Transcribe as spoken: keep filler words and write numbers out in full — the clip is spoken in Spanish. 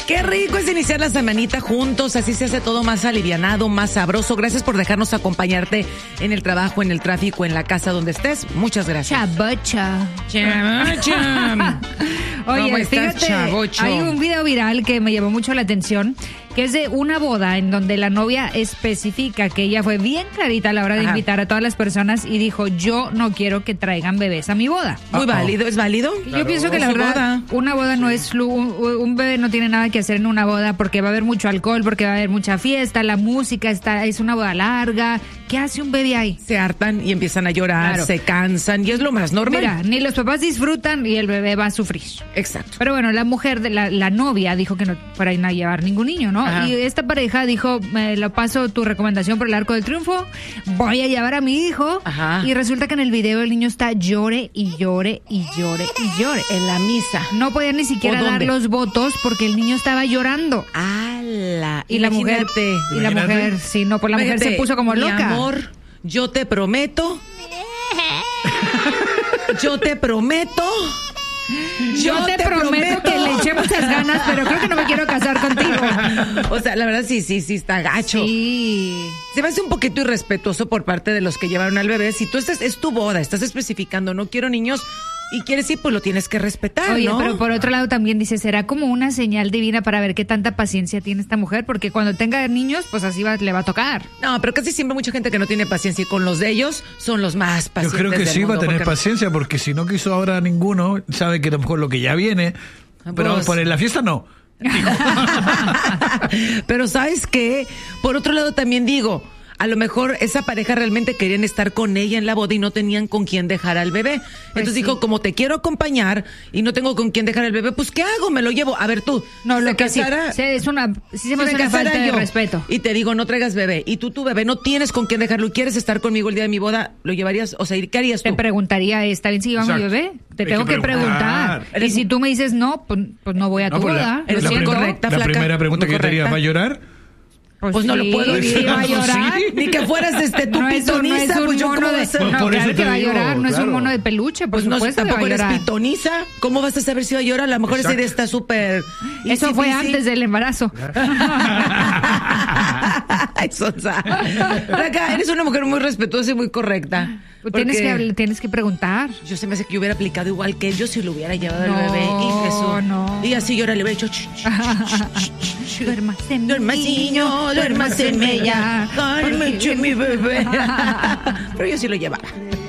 Qué rico es iniciar la semanita juntos, así se hace todo más alivianado, más sabroso. Gracias por dejarnos acompañarte en el trabajo, en el tráfico, en la casa, donde estés. Muchas gracias. Chabocha. Chabocha. Oye, fíjate, chavocho? hay un video viral que me llamó mucho la atención, que es de una boda en donde la novia especifica que ella fue bien clarita a la hora de Ajá. invitar a todas las personas y dijo, yo no quiero que traigan bebés a mi boda. Muy Uh-oh. válido, ¿es válido? Yo pienso que la Es su verdad, boda. una boda no es, lu- un, un bebé no tiene nada que hacer en una boda porque va a haber mucho alcohol, porque va a haber mucha fiesta, la música está, es una boda larga. ¿Qué hace un bebé ahí? Se hartan y empiezan a llorar, Claro. se cansan y es lo más normal. Mira, ni los papás disfrutan y el bebé va a sufrir. Exacto. Pero bueno, la mujer, de la, la novia, dijo que no para ir a llevar ningún niño, ¿no? Ajá. Y esta pareja dijo, me lo paso tu recomendación por el Arco del Triunfo, voy a llevar a mi hijo. Ajá. Y resulta que en el video el niño está llore y llore y llore y llore. En la misa. No podía ni siquiera ¿O dar dónde? los votos porque el niño estaba llorando. ¡Ala! Y la mujer, Imagínate. y la Imagínate. mujer, sí, no, pues la mujer se Imagínate, puso como mi loca. amor, yo te prometo. Yo te prometo. Yo te, prometo, que le eché muchas ganas, pero creo que no me quiero casar contigo. O sea, la verdad sí, sí, sí está gacho. Sí. Se me hace un poquito irrespetuoso por parte de los que llevaron al bebé. Si tú estás, es tu boda, estás especificando, no quiero niños y quieres ir, pues lo tienes que respetar, Oye, ¿no? pero por otro lado también dice, será como una señal divina para ver qué tanta paciencia tiene esta mujer, porque cuando tenga niños, pues así va, le va a tocar. No, pero casi siempre mucha gente que no tiene paciencia y con los de ellos son los más Yo pacientes creo que del sí va a mundo, tener porque- paciencia porque si no quiso ahora ninguno, sabe que a lo mejor lo que ya viene, pero Pues- por en la fiesta no. Pero ¿sabes qué? Por otro lado también digo, a lo mejor esa pareja realmente querían estar con ella en la boda y no tenían con quién dejar al bebé. Entonces sí. dijo, como te quiero acompañar y no tengo con quién dejar al bebé, pues ¿qué hago? Me lo llevo. A ver tú. No, si lo se que sí, casara- sí, es una, sí se si me hace me una casara falta de yo respeto. y te digo, no traigas bebé, y tú tu bebé no tienes con quién dejarlo y quieres estar conmigo el día de mi boda, ¿lo llevarías? O sea, ¿qué harías Te tú? preguntaría, ¿está bien si llevamos mi Exacto. bebé? Te Hay tengo que que preguntar. preguntar. Y si tú me dices no, pues, pues no voy a tu No, pues boda. la, Lo Eres la siento. primera- incorrecta, la flaca. primera pregunta que yo te haría, Incorrecta. ¿va a llorar? Pues no lo puedo sí, decir. va a llorar. Sí. Ni que fueras este, tu No es, un- no es pitoniza, un pues yo mono cómo de, vas a... no, Por claro eso que te va a digo, llorar, no es un claro. mono de peluche, por Pues no sé, supuesto que va a tampoco eres llorar. pitoniza. ¿Cómo vas a saber si va a llorar? A lo mejor esa Exacto. idea está súper... Eso easy fue peasy. antes del embarazo. Ay, Sonsa. Acá, eres una mujer muy respetuosa y muy correcta. Tienes Porque que, tienes que preguntar. yo se me hace que yo hubiera aplicado igual que él. Yo si lo hubiera llevado No, al bebé. Y Jesús. no. Y así yo ahora le hubiera dicho... "Ch, ch, ch, ch, Duérmase, mi Duérmase, niño, duérmase, mella. Cálmate, mi bebé. Pero yo sí lo llevaba.